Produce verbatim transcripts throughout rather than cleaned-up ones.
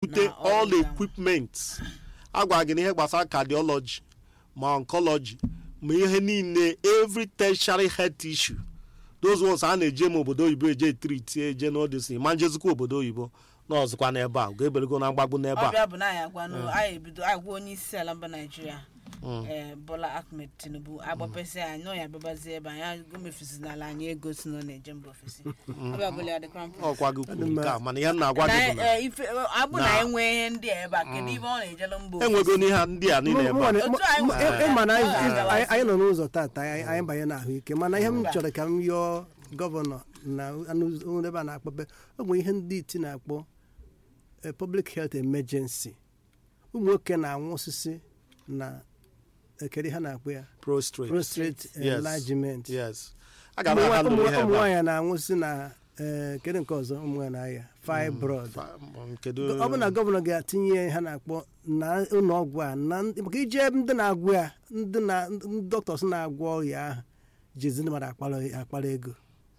ebute all equipment agwa gị ihe gbasara cardiology ma oncology ma ihe niile every tertiary health issue those ones a na-eje m obodo oyibo eje treat eje n'odisi ma njezikwa obodo oyibo n'ọzụkwa n'ebe a ga-ebelego na mgbagbu n'ebe a ọbịa bụ na anyị agwa no anyị ebido agwa onye isi ala mba Nigeria eh Bola Ahmed Tinubu agbapesi anyị no ya bebazie ebe anyị gomefusi n'ala anyị ego si no na-eje mba ofesi ọbịa bụla ya dịkwa mkpa ọkwa gị kwuru nke a mana ihe na-agwa gị bụ na ife abụ na enwe ihe ndị ebe a kedu ibe ọ na-ejelu mba ofesi enwego n'ihe ndị a niile ebe a mana anyị nọ n'ụzọ tata anyị banye n'ahụike mana ihe m chọrọ ka m yọọ gọvanọ na ebe a na-akpọbe ọ bụ ihe ndị iti na-akpọ public health emergency ụmụ nwoke na-anwụ osisi na ekeri ha na-akpọ ya prostrate prostrate enlargement yes ụmụ nwaanyị na-anwụsị na kedu nke ọzọ ụmụ nwaanyị na-aya fibroid ọ bụ na gọvanọ ga-atinye ha na-akpọ na ụlọ ọgwụ a maka ije ndị na-agwụ ya ndị na dọkịta na-agwọ ọrịa ahụ jizi ndị mmadụ akpara ego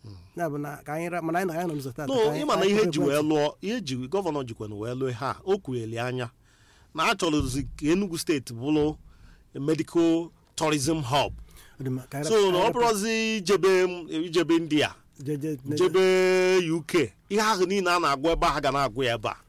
ịma na ihe ji wee lụọ ihe ji gọvanọ jikwana wee lụọ ha o kwugheli anya na a chọrọzi ka Enugu steeti bụrụ medical tourism hub so na ọ bụrụzi ijebe ndị a jebe U K ihe ahụ niile a na-agwụ ebe a ga na-agwụ ya ebe a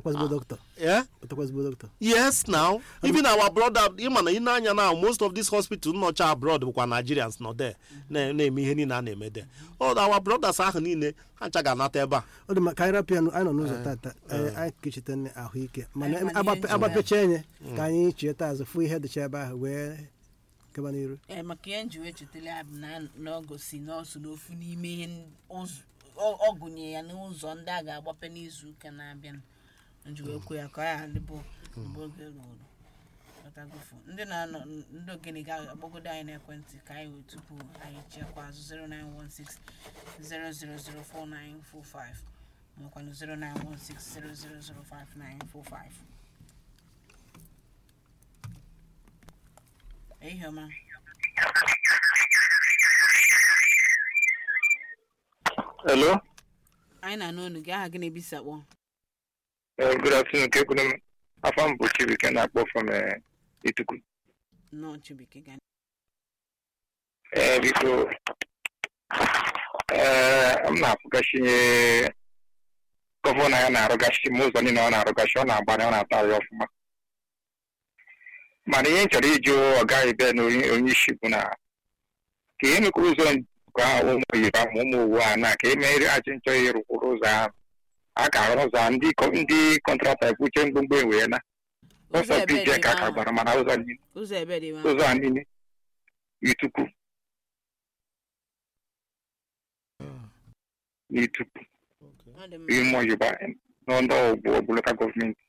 yes now even our brother ịma na ị na-anya now most of this hospital nọcha abroad bụkwa Nigerians nọ there na-eme ihe niile a na-eme there all our brothers ahụ niile ha ncha ga-anata ebe a ọ dị maka anyị rapịa anyị nọ n'ụzọ tata anyị kechite ahụike mana agbapecha enye ka anyị cheta azụ fụ ihe dịcha ebe ahụ wee gaba n'iru maka ihe nji wee chetele ya bụ na ọ gosi n'ọsụ n'ofu n'ime ihe ọ gụnye ya n'ụzọ ndị a ga-agbape n'izu ụka na-abịa njiwekwu ya ka ya adịbụ mgbe oge ruru ndị na-anọ ndị ogene ga-agbagodo anyị n'ekwentị ka anyị wee tupu anyị chekwa azụ zero nine one six zero zero zero four nine four five makwanụ zero nine one six zero zero zero five nine four five. Ehihie ọma. Hello. Anyị na-anụ unu gị aha gị na-ebisa kpọ. Uh, good afternoon, Kekunum. Afam Buchibike na-akpọ from uh, Ituku. No, Chibike gani. Eh, biko, eh, I'm na-apụgashi nye gọvanọ ya na-arụgashi m ụzọ niile ọ na-arụgashi ọ na-agba ya ọ na-ata ya ọfụma. Mana ihe nchọrọ ịjụ ọga ibe na onye isi bụ na ka ihe mekwa ụzọ nke ahụ ụmụ oyibo ma ụmụ owu a na ka emere ajị nchọ ịrụkwụrụ ụzọ ahụ a ka arụ ụzọ ndị ndị kọntraktọ ekwuche mgbomgbo enwe na ụzọ brije ka aka gbara mana ụzọ niile ụzọ a niile Ituku n'Ituku ime oyibo n'ọndụ ọgbụ ọgbụ lokal gọọmenti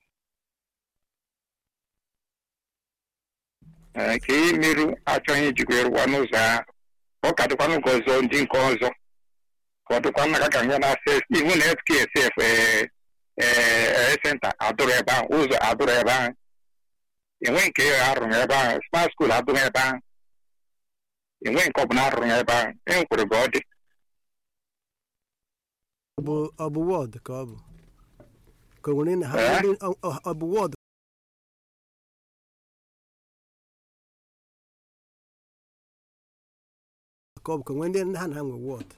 ka ihe merụ achọghị ijikwa ịrụwa n'ụzọ ahụ ọ ka dịkwa n'ụzọ ọzọ ndị nke ọzọ ka ọ dịkwa n'aka ka nye na access iwu na S K S F senta adụrụ ebe ahụ ụzọ adụrụ ebe ahụ enwe nke arụrụ ebe ahụ smart school adụrụ ebe ahụ enwe nke ọbụla arụrụ ebe ahụ enwekwere ka ọ dị ọ bụ wọd ka ọ bụ ka nwere na ha ọ bụ wọd ka ọ bụ ka nwere ndị ha na ha nwe wọd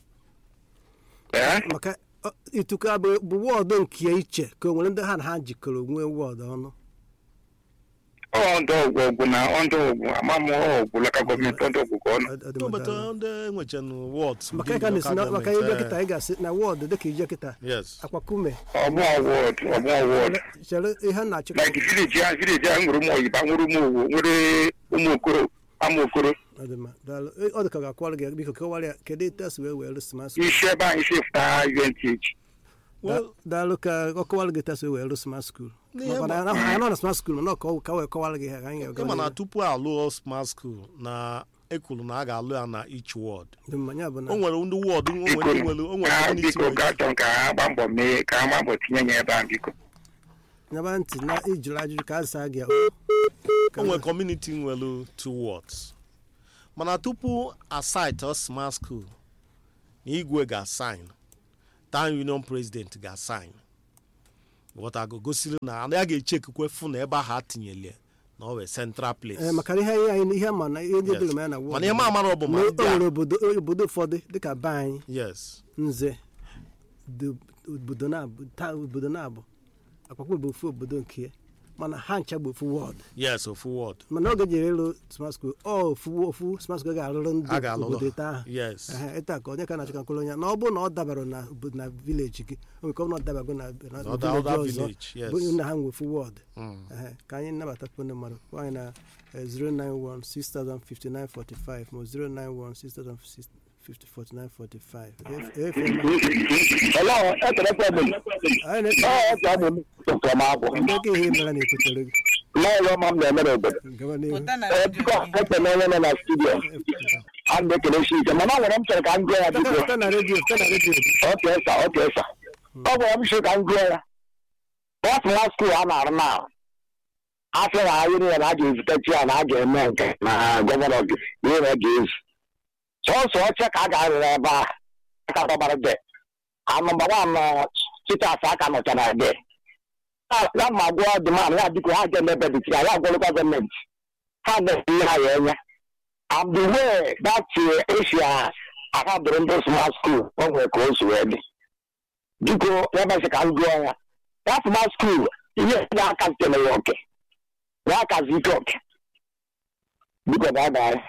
maka Ituku bụ wọdụ nke iche ka o nwere ndị ha na ha jikọrọ onwe wọdụ ọnụ ọndụ ọgwụ ọgwụ na ọndụ ọgwụ amamụ ọgwụ laka gọọmenti ọndụ ọgwụ ka ọnụ maka ije kịta ị ga-asị na wọdụ dịka ije kịta akwakume ọgbụ wọdụ ọgbụ wọdụ chere ihe na-achị na vileji a vileji a nwere ụmụ oyibo nwere ụmụ owu nwere ụmụ okoro ama okoro ọ dị ka ga-akwara gị biko kọwara ya kedu etu esi wee were smart isi ebe ahụ isi fụta U N T H daalụ ka ọ kọwara gị etu esi wee were smart school anyị nọ na smart school mana ka wee kọwara gị ha ka anyị ga-aga mana tupu alụọ smart school na ekwuru na a ga-alụ ya na each ward o nwere ndị ward biko ga-achọ ka ha gba mbọ mee ka ha gba mbọ tinye ya ebe ahụ biko nyaba ntị na ijụrụ ajụjụ ka a zaa gị o nwere community nwere two wards mana tupu a site or smart school na igwe ga-assign town union president ga-assign ghọtago gosiri na a ga-echekwa fụ na ebe ahụ atinyele na ọ wee central place maka ihe anyị ihe ma na ihe ndị dịrị m ya na mana ihe ma amara ọ bụ ma nwere obodo obodo ụfọdụ dịka be anyị yes nze obodo na-abụ akwakwa bụ ofu obodo nke ya mana ha ncha bụ ofu wọd yes ofu wọd mana oge jere ịlụ smart school ọ ofu ofu smart school ga-alụrụ ndị obodo taa ahụ yes ịta ka onye ka na-achọ ka nkụrụ onye na ọ bụrụ na ọ dabara na na vileji gị o nwere ka ọ na ọ dabago na vileji ọzọ bụ na ha nwe ofu wọd ka anyị nabatakwu ndị mmadụ kwa anyị na zero nine one six thousand fifty-nine forty-five ma zero nine one six thousand forty-nine forty-five. Hello, ekele problem. Anyị na Ọ ọtụ abụ m tụtụ m abụ. ndeke ihe mere na ekwutere gị N'ụlọ ma m na-eme n'obodo. gaba n'ihu pụta na Ee, redio biko gị. ekele onye nọ na studio. A na-ekele shi ike mana ọ nwere m chọrọ ka m gụọ ya biko. pụta na redio pụta na redio Oke sa oke sa. Ọ gwara m shi ka m gụọ ya. Bọsụ nwa skuul a na-arụ na a sị na anyị niile na a ga-ezitechi ya na a ga-eme nke na gọvanọ gị ihe na ga-ezu. Sọsọ ọcha ka a ga-arụrụ ebe a aka gbabara de anụmba nwa chitas aka nọcha na de ya ma gụọ dịman ya biko ha ga-emebe dị ya ya gwọrụkwa gọọmenti ha na-enye ha ya enye and the way that Asia aka dụrụ ndị smart school o nwere ka o si wee dị biko ya basị ka m gụọ ya ya smart school ihe ya aka zitere ya oke ya akazi ike oke biko bye-bye.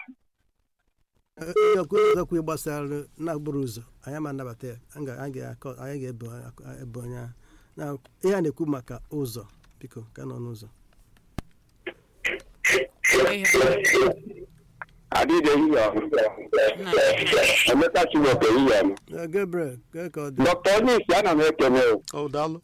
ọzọkwu gbasara na-agbụrụ ụzọ anyị ma anabata ya anyị ga-ebe onye ahụ na ihe a na-ekwu maka ụzọ biko ka nọ n'ụzọ Adịghị ihe Emeka Chineke ihe m. Gabriel ka ọ dị Dọkịta onye isi ana m ekele o. ọ daalụ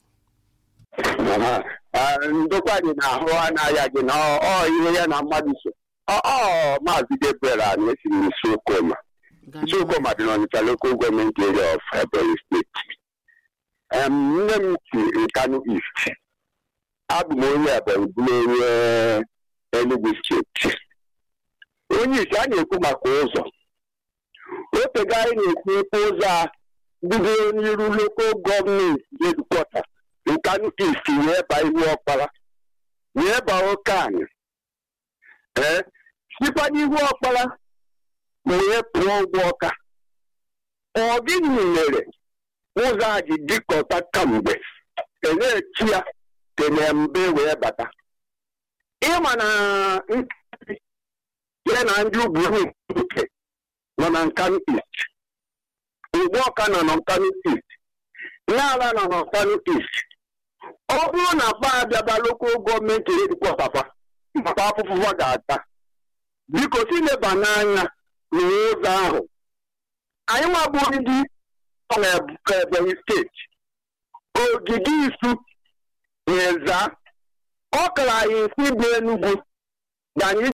Ndokwa gị na-ahụ anaghị gị na ọ ihe ya na mmadụ so. Ọ maazị Gabriel a na-esiri n'isi Okoma. Isi Okoma dị n'Ọnịcha local gọọmenti area of Ebonyi steeti. Nne m si Nkanu East. Abụ m onye Ebonyi bụ onye Enugu steeti. Onye isi a na-ekwu maka ụzọ. Otega anyị na-ekwu okwu ụzọ a bidoro n'iru local gọọmenti headquarters Nkanu East wee baa Ihu Ọkpara wee baa Okeanị. Ee sikwa n'ihu Ọkpara wee pụọ ụgwọ Ọka. Ọ gịnị mere ụzọ a ji dịkọta kamgbe na-echi ya kene mbe wee bata ịma na nkịtị ya na ndị ugwu nke nọ na Nkanu East ụgbọ Ọka nọ na Nkanu East n'ala nọ na Nkanu East. Ọ bụrụ na ba abịaba lokal gọọmenti edikọtafa maka afụfụ ha ga-ata biko si leba n'anya n'ụzọ ahụ. Anyị nwabụ ndị nọ n'Ebonyi steeti ogige Isu na Eza ọ kara anyị nsi bụ Enugu na anyị